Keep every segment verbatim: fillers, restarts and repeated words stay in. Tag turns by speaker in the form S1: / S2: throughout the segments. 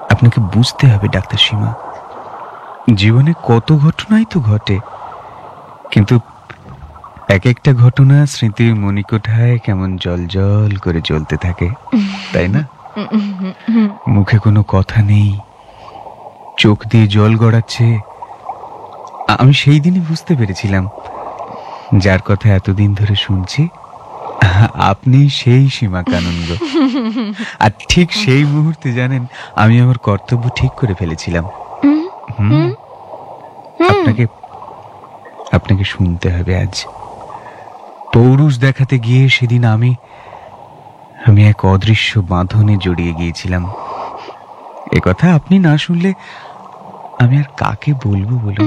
S1: আপনাকে বুঝতে হবে ডাক্তার সীমা, জীবনে কত ঘটনাই তো ঘটে, কিন্তু এক একটা ঘটনা স্মৃতির মণিকোঠায় কেমন জল জল করে জ্বলতে থাকে, তাই না? মুখে কোনো কথা নেই, চোখ দিয়ে জল গড়াচ্ছে। আমি সেই দিনই বুঝতে পেরেছিলাম, যার কথা এতদিন ধরে শুনছি আপনি সেই সীমা কানন্দ। আর ঠিক সেই মুহূর্তে জানেন, আমি আমার কর্তব্য ঠিক করে ফেলেছিলাম। হুম, আপনাকে আপনাকে শুনতে হবে আজ। পৌরুষ দেখাতে গিয়ে সেদিন আমি আমি এক অদৃশ্য বাঁধনে জড়িয়ে গিয়েছিলাম। এ কথা আপনি না শুনলে আমি আর কাকে বলবো বলুন?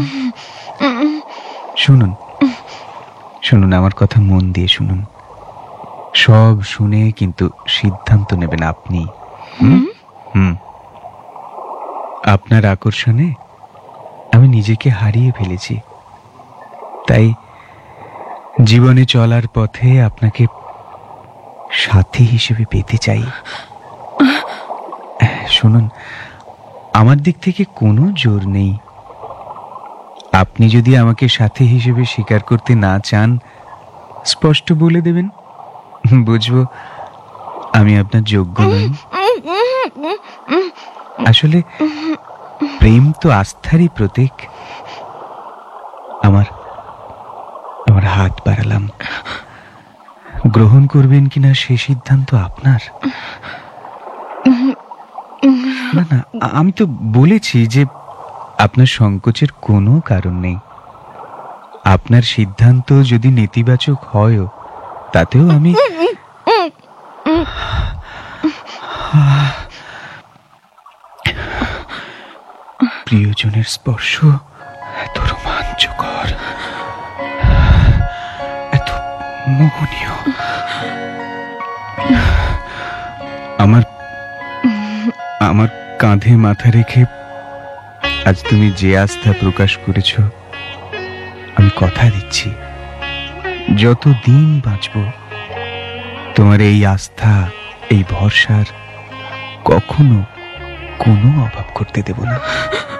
S1: শুনুন শুনুন আমার কথা মন দিয়ে শুনুন। সব শুনে কিন্তু সিদ্ধান্ত নেবেন আপনি। হুম হুম আপনার আকর্ষণে আমি নিজেকে হারিয়ে ফেলেছি, তাই জীবনে চলার পথে আপনাকে সাথী হিসেবে পেতে চাই। শুনুন, আমার দিক থেকে কোনো জোর নেই। আপনি যদি আমাকে সাথী হিসেবে স্বীকার করতে না চান, স্পষ্ট বলে দেবেন, বুঝবো আমি আপনার যোগ্য নই। আসলে প্রেম তো আস্থারই প্রতীক। আমার আমার হাত বাড়ালাম, গ্রহণ করবেন কিনা সে সিদ্ধান্ত আপনার। না না, আমি তো বলেছি যে আপনার সংকোচের কোনো কারণ নেই। আপনার সিদ্ধান্ত যদি নেতিবাচক হয়, তাতেও আমি প্রিয়জনের স্পর্শ এত রোমাঞ্চকর, এত মোহনীয়। আমার আমার কাঁধে মাথা রেখে আজ তুমি যে আস্থা প্রকাশ করেছ, আমি কথা দিচ্ছি যত দিন বাঁচব তোমার এই আস্থা, এই ভরসার কখনো কোনো অভাব করতে দেব না।